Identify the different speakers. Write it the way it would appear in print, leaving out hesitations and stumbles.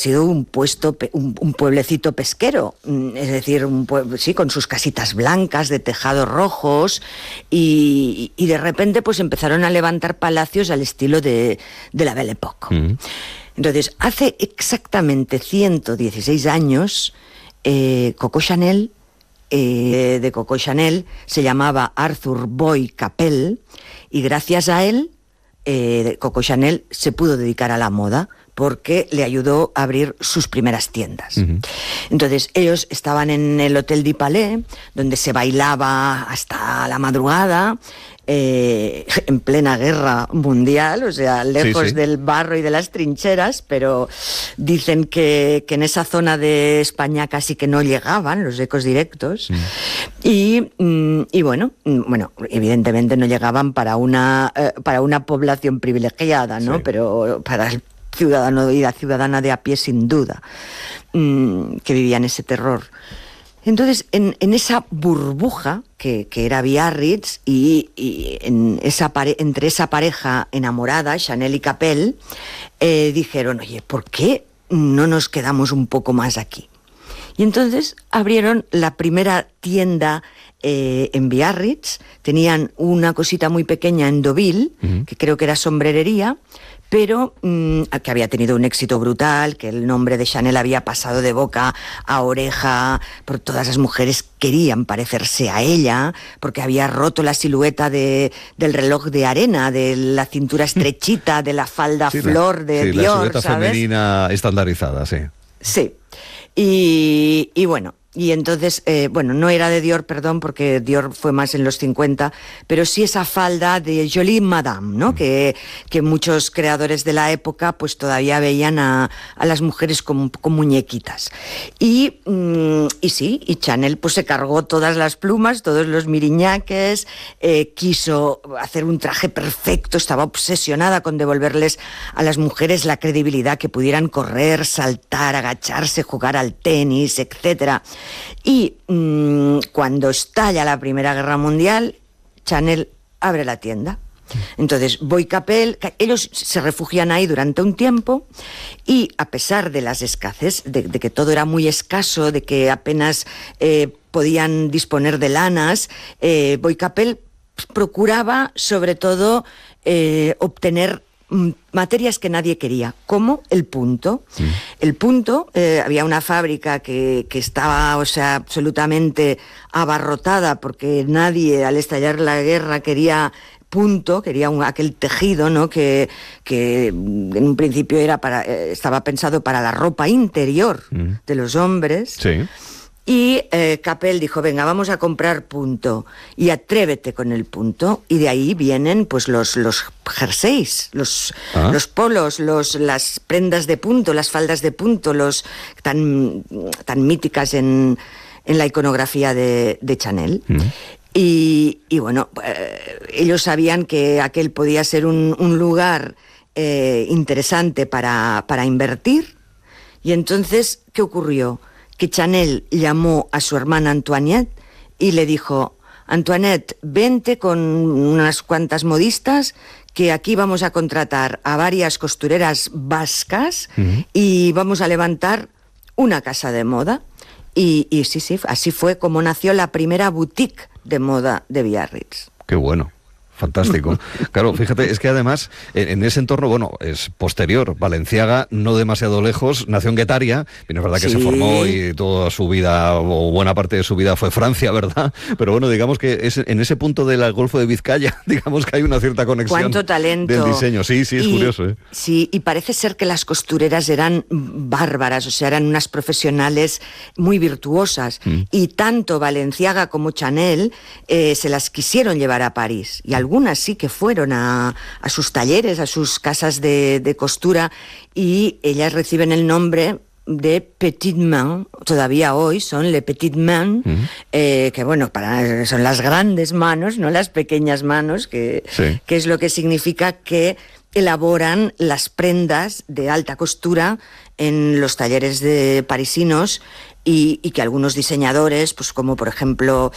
Speaker 1: sido un pueblecito pesquero, es decir, sí, con sus casitas blancas de tejados rojos, y de repente pues empezaron a levantar palacios al estilo de la Belle Époque. Mm. Entonces, hace exactamente 116 años, Coco Chanel, de Coco Chanel, se llamaba Arthur Boy Capel, y gracias a él, Coco Chanel se pudo dedicar a la moda, porque le ayudó a abrir sus primeras tiendas. Uh-huh. Entonces, ellos estaban en el Hotel du Palais, donde se bailaba hasta la madrugada, en plena guerra mundial, o sea, lejos del barro y de las trincheras, pero dicen que en esa zona de España casi que no llegaban los ecos directos. Y bueno, evidentemente no llegaban para una población privilegiada, ¿no? Sí. Pero para el ciudadano y la ciudadana de a pie, sin duda, que vivían ese terror. Entonces, en esa burbuja que era Biarritz, y entre esa pareja enamorada, Chanel y Capel, dijeron, oye, ¿por qué no nos quedamos un poco más aquí? Y entonces abrieron la primera tienda en Biarritz. Tenían una cosita muy pequeña en Deauville, que creo que era sombrerería, pero que había tenido un éxito brutal, que el nombre de Chanel había pasado de boca a oreja, por todas las mujeres querían parecerse a ella, porque había roto la silueta del reloj de arena, de la cintura estrechita, de la falda flor de Dior,
Speaker 2: la silueta,
Speaker 1: ¿sabes?
Speaker 2: Femenina estandarizada, sí.
Speaker 1: Sí, y bueno... Y entonces, no era de Dior, perdón, porque Dior fue más en los 50, pero sí esa falda de Jolie Madame, ¿no? Que muchos creadores de la época pues todavía veían a las mujeres con muñequitas. Y Chanel pues se cargó todas las plumas, todos los miriñaques, quiso hacer un traje perfecto, estaba obsesionada con devolverles a las mujeres la credibilidad, que pudieran correr, saltar, agacharse, jugar al tenis, etcétera. Y cuando estalla la Primera Guerra Mundial, Chanel abre la tienda. Entonces, Boy Capel, ellos se refugian ahí durante un tiempo, y a pesar de las escasez, de que todo era muy escaso, de que apenas podían disponer de lanas, Boy Capel procuraba sobre todo obtener materias que nadie quería, como el punto. Sí. El punto, había una fábrica que estaba, absolutamente abarrotada, porque nadie, al estallar la guerra, quería punto, quería aquel tejido, ¿no? Que en un principio estaba pensado para la ropa interior de los hombres. Sí. Y Capel dijo, venga, vamos a comprar punto, y atrévete con el punto, y de ahí vienen pues los jerseys, los polos, las prendas de punto, las faldas de punto, tan míticas en la iconografía de Chanel. Y bueno, ellos sabían que aquel podía ser un lugar interesante para invertir, y entonces, ¿qué ocurrió? Que Chanel llamó a su hermana Antoinette y le dijo, Antoinette, vente con unas cuantas modistas, que aquí vamos a contratar a varias costureras vascas y vamos a levantar una casa de moda. Y sí, así fue como nació la primera boutique de moda de Biarritz.
Speaker 2: ¡Qué bueno! Fantástico. Claro, fíjate, es que además en ese entorno, es posterior. Balenciaga, no demasiado lejos, nació en Guetaria, pero es verdad que se formó y toda su vida, o buena parte de su vida, fue Francia, ¿verdad? Pero bueno, digamos que en ese punto del Golfo de Vizcaya, digamos que hay una cierta conexión.
Speaker 1: ¡Cuánto talento!
Speaker 2: Del diseño, sí, es curioso.
Speaker 1: Sí, y parece ser que las costureras eran bárbaras, eran unas profesionales muy virtuosas, y tanto Balenciaga como Chanel se las quisieron llevar a París, y algunas sí que fueron a sus talleres, a sus casas de costura, y ellas reciben el nombre de Petite Main, todavía hoy son Les Petites Mains, que bueno, son las grandes manos, no las pequeñas manos, que es lo que significa que elaboran las prendas de alta costura en los talleres de parisinos, y que algunos diseñadores, pues como por ejemplo